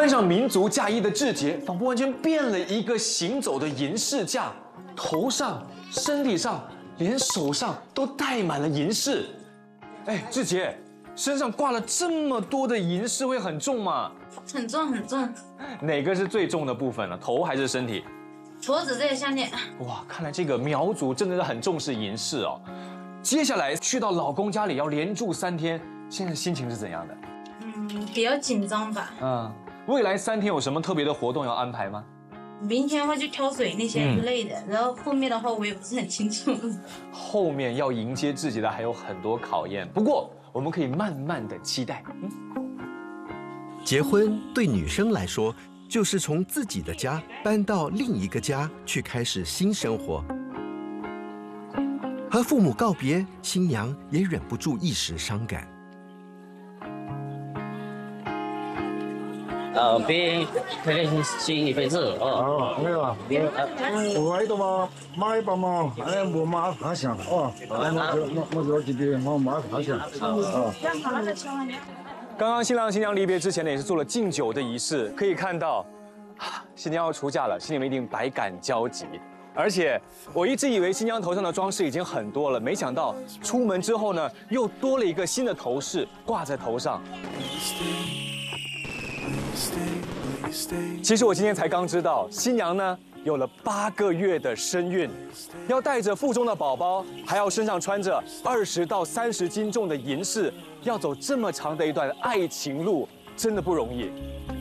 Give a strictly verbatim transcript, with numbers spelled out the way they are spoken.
穿上民族嫁衣的志杰，仿佛完全变了一个行走的银饰架，头上、身体上，连手上都戴满了银饰。哎，志杰，身上挂了这么多的银饰，会很重吗？ 很重很重。 哪个是最重的部分呢？头还是身体？ 脖子这个项链。 哇，看来这个苗族真的是很重视银饰哦。接下来去到老公家里要连住三天，现在心情是怎样的？ 嗯，比较紧张吧。 嗯，未来三天有什么特别的活动要安排吗？ 明天的话就挑水那些之类的，嗯、然后后面的话我也不是很清楚。 后面要迎接自己的还有很多考验，不过我们可以慢慢的期待。嗯， 结婚对女生来说，就是从自己的家搬到另一个家去开始新生活。和父母告别，新娘也忍不住一时伤感。 呃，别开开心心一辈子哦。 哦，没有啊，我我都嘛买一包嘛，哎，我马卡想哦，哎，那就那那就这边我马卡想啊。 刚刚新郎新娘离别之前呢，也是做了敬酒的仪式，可以看到，新娘要出嫁了，心里面一定百感交集。而且我一直以为新娘头上的装饰已经很多了，没想到出门之后呢，又多了一个新的头饰挂在头上。其实我今天才刚知道，新娘呢有了八个月的身孕，要带着腹中的宝宝，还要身上穿着二十到三十斤重的银饰，要走这么长的一段爱情路，真的不容易。